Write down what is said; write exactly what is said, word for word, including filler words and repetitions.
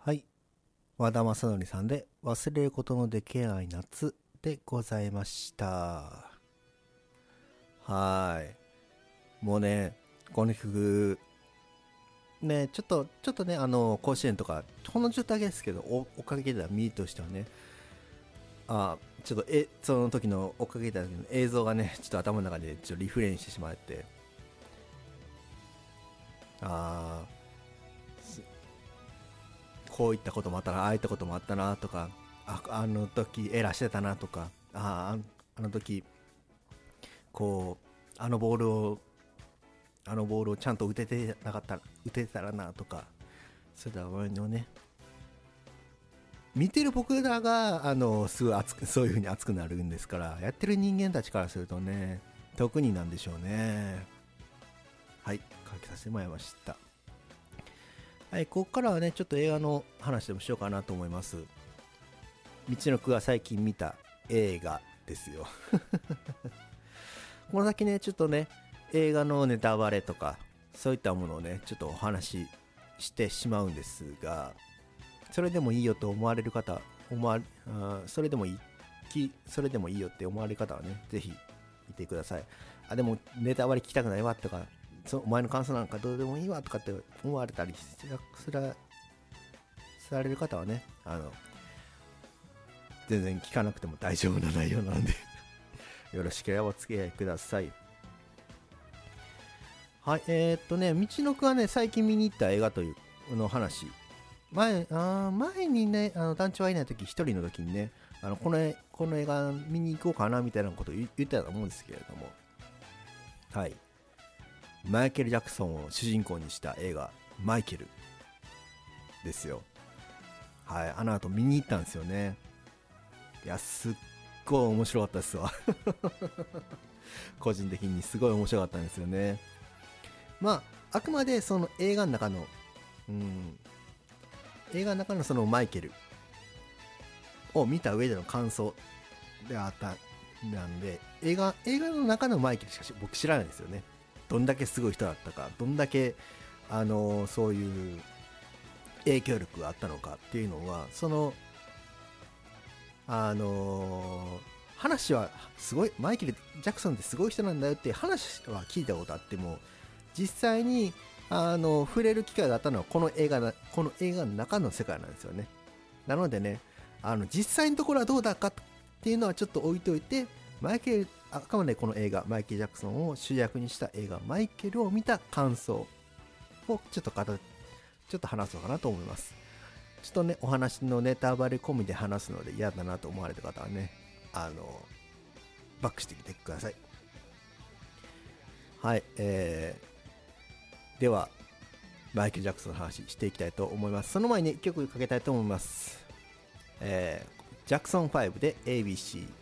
はい。和田正則さんで忘れることのできない夏でございました。はーい。もうね、この曲、ね、ちょっと、ちょっとね、あの、甲子園とか、ほんのちょっとだけですけど、お、おかげではミーとしてはね、あ、ちょっと、え、その時のおかげでは映像がね、ちょっと頭の中でちょっとリフレインしてしまって、あー、こういったこともあったな、ああいったこともあったなとか、あ、あの時エラーしてたなとか、ああ、あの時こうあのボールをあのボールをちゃんと打ててなかったら打ててたらなとか、そういったのをね、見てる僕らがあのすごい熱くそういう風に熱くなるんですから、やってる人間たちからするとね、特になんでしょうね。はい、書きさせてもらいました。はい、ここからはね、ちょっと映画の話でもしようかなと思います。道のくが最近見た映画ですよ。この先ね、ちょっとね、映画のネタバレとか、そういったものをね、ちょっとお話ししてしまうんですが、それでもいいよと思われる方、思わあそれでもいい、それでもいいよって思われる方はね、ぜひ見てください。あ、でもネタバレ聞きたくないわとか、そお前の感想なんかどうでもいいわとかって思われたりすらされる方はね、あの、全然聞かなくても大丈夫な内容なんでよろしければお付き合いください。はい、えー、っとね、道のくはね、最近見に行った映画というの話。前、あ前にね、あの団長がいない時、一人の時にね、あのこのこの映画見に行こうかなみたいなことを言ってたと思うんですけれども、はい。マイケル・ジャクソンを主人公にした映画、マイケルですよ。はい、あの後見に行ったんですよね。いや、すっごい面白かったですわ。個人的にすごい面白かったんですよね。まあ、あくまでその映画の中の、うん、映画の中のそのマイケルを見た上での感想であったなんで、映画、映画の中のマイケルしか僕知らないんですよね。どんだけすごい人だったか、どんだけ、あのーそういう影響力があったのかっていうのは、その、あのー話はすごい、マイケル・ジャクソンってすごい人なんだよって話は聞いたことあっても、実際にあの触れる機会があったのはこの映画なこの映画の中の世界なんですよね。なのでね、あの実際のところはどうだかっていうのはちょっと置いといて、マイケルあくまでこの映画マイケル・ジャクソンを主役にした映画マイケルを見た感想をちょっとかたちょっと話そうかなと思います。ちょっとね、お話のネタバレ込みで話すので嫌だなと思われた方はね、あのバックしてきてください。はい、えー、ではマイケル・ジャクソンの話していきたいと思います。その前にいっきょくかけたいと思います。えー、ジャクソンファイブで エービーシー。